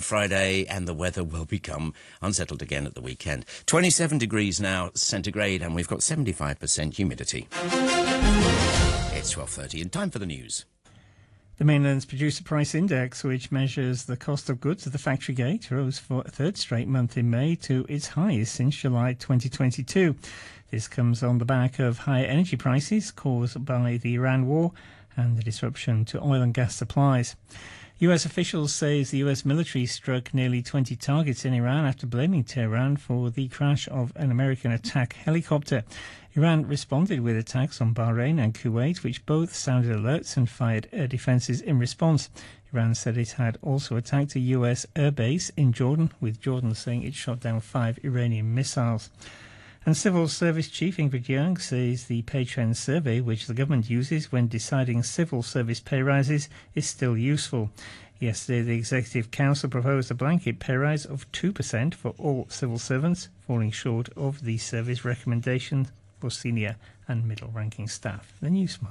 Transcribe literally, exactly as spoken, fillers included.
Friday, and the weather will become unsettled again at the weekend. twenty-seven degrees now centigrade, and we've got seventy-five percent humidity. It's twelve thirty, and time for the news. The Mainland's Producer Price Index, which measures the cost of goods at the factory gate, rose for a third straight month in May to its highest since July twenty twenty-two. This comes on the back of higher energy prices caused by the Iran war and the disruption to oil and gas supplies. U S officials say the U S military struck nearly twenty targets in Iran after blaming Tehran for the crash of an American attack helicopter. Iran responded with attacks on Bahrain and Kuwait, which both sounded alerts and fired air defences in response. Iran said it had also attacked a U S airbase in Jordan, with Jordan saying it shot down five Iranian missiles. And Civil Service Chief Ingrid Young says the pay trend survey, which the government uses when deciding civil service pay rises, is still useful. Yesterday, the Executive Council proposed a blanket pay rise of two percent for all civil servants, falling short of the service recommendation for senior and middle-ranking staff. The News Smart.